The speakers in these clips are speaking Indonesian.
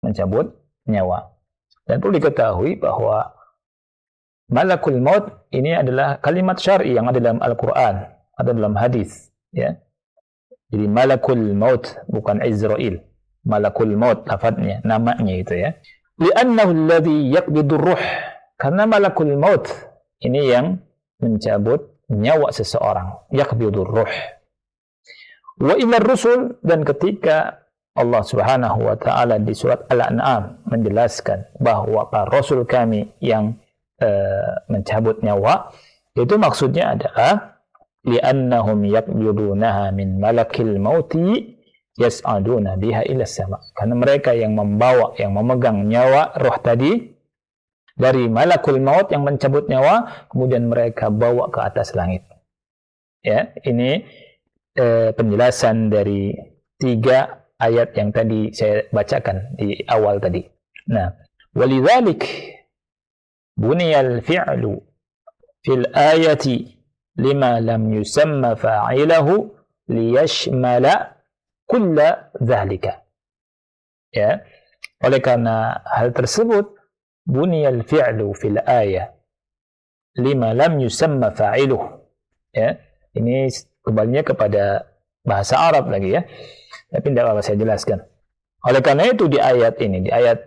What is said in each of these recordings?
mencabut nyawa. Dan perlu diketahui bahwa malakul maut ini adalah kalimat syar'i yang ada dalam Al-Quran, ada dalam hadis, ya. Jadi malakul maut bukan Izrail. Malakul maut lafadznya, namanya itu, ya. Li'annahu alladhi yaqbidur ruh. Karena malakul maut ini yang mencabut nyawa seseorang, yaqbidur ruh. Wa ilar rusul, dan ketika Allah Subhanahu wa taala di surat Al-An'am menjelaskan bahwa para rasul kami yang mencabut nyawa, itu maksudnya adalah li'annahum yaqbidunaha min malakil mauti yas'aduna biha ila sama. Karena mereka yang membawa, yang memegang nyawa roh tadi dari malakul maut yang mencabut nyawa, kemudian mereka bawa ke atas langit. Ya, ini penjelasan dari 3 ayat yang tadi saya bacakan di awal tadi. Nah, walidzalik buniyal fi'lu fil ayati lima lam yusamma fa'ilahu liyashmala kulla dzalika. Ya, oleh karena hal tersebut buniyal fi'lu fil ayah lima lam yusamma fa'iluhu. Ya, ini kembalinya kepada bahasa Arab lagi, ya. Tapi tidak apa saya jelaskan. Oleh karena itu di ayat ini, di ayat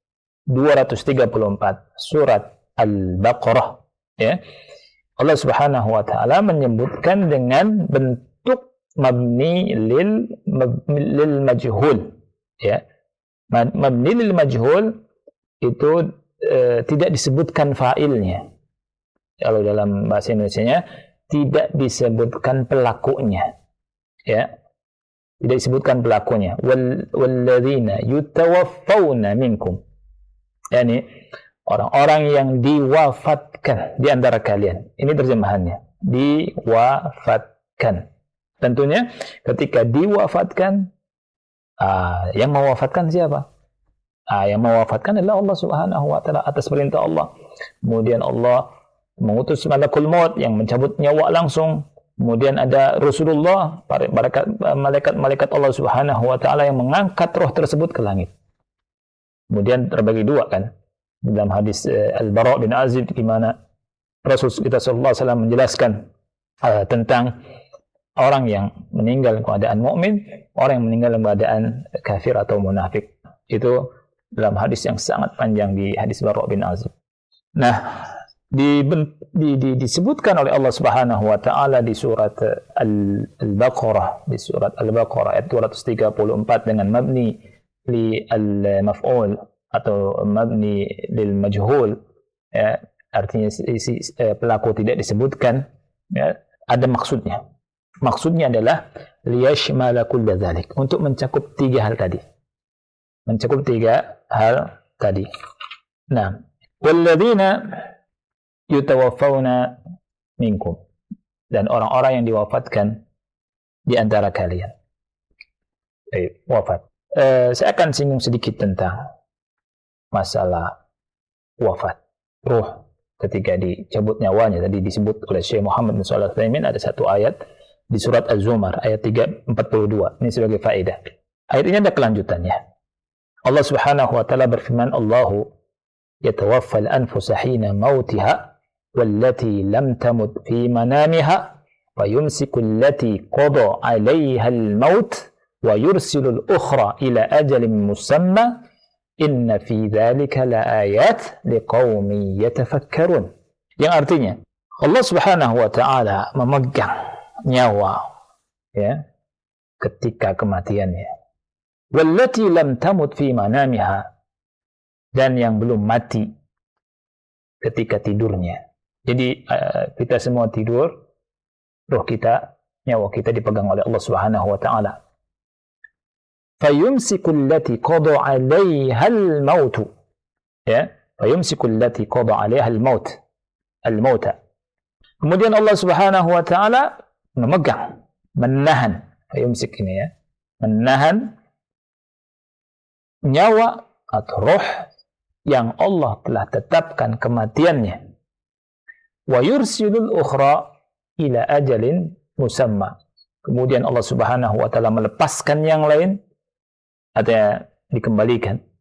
234 surat Al-Baqarah, ya, Allah Subhanahu wa taala menyebutkan dengan bentuk mabni lil majhul, ya. Mabni lil majhul itu tidak disebutkan fa'ilnya. Kalau dalam bahasa Indonesianya tidak disebutkan pelakunya, ya. Tidak disebutkan pelakunya. Walladzina yutawaffawna minkum. Yani orang-orang yang diwafatkan di antara kalian. Ini terjemahannya. Diwafatkan. Tentunya ketika diwafatkan, yang mewafatkan siapa? Yang mewafatkan adalah Allah Subhanahu wa taala atas perintah Allah. Kemudian Allah mengutus malakul maut yang mencabut nyawa langsung. Kemudian ada Rasulullah, malaikat-malaikat Allah Subhanahu wa taala yang mengangkat roh tersebut ke langit. Kemudian terbagi 2 kan. Dalam hadis Al-Bara' bin Azib di mana Rasul kita sallallahu alaihi wasallam menjelaskan tentang orang yang meninggal dalam keadaan mukmin, orang yang meninggal dalam keadaan kafir atau munafik. Itu dalam hadis yang sangat panjang di hadis Bara' bin Azib. Nah, disebutkan oleh Allah Subhanahu wa taala di surat Al-Baqarah, di surat Al-Baqarah ayat 234 dengan mabni li al-maf'ul atau mabni lil majhul, ya, artinya pelaku tidak disebutkan, ya, ada maksudnya. Maksudnya adalah liyashmala kulla dzalik, untuk mencakup 3 hal tadi. Mencakup 3 hal tadi. Nah, walladzina yutawaffawna minkum, dan orang-orang yang diwafatkan di antara kalian. Wafat. Saya akan singgung sedikit tentang masalah wafat, ruh ketika dicabut nyawanya. Tadi disebut oleh Syekh Muhammad bin Shalih Al-Utsaimin, ada 1 ayat di surat Az-Zumar ayat 342. Ini sebagai faedah. Ayat ini ada kelanjutannya. Allah Subhanahu wa taala berfirman, Allahu yatawaffal anfusa hina mautiha wallati lam tamut fi manamiha wa yumsiku allati qada 'alayha al-maut wa yursilu al-ukhra ila ajalin musamma inna fi dzalika laayat liqaumin yatafakkarun. Yang artinya Allah Subhanahu wa taala memegang nyawa, ya, ketika kematiannya. Wallati lam tamut fi manamiha, dan yang belum mati ketika tidurnya. Jadi kita semua tidur, roh kita, nyawa kita dipegang oleh Allah Subhanahu wa taala. Fayumsiku allati qada 'alaiha al-maut. Ya, fayumsiku allati qada 'alaiha al-maut. Al-mauta. Kemudian Allah Subhanahu wa taala memegang, menahan, fayumsik ini, ya, menahan nyawa atau roh yang Allah telah tetapkan kematiannya. Wa yursilul ukhra ila ajalin musamma. Kemudian Allah Subhanahu wa taala melepaskan yang lain, artinya dikembalikan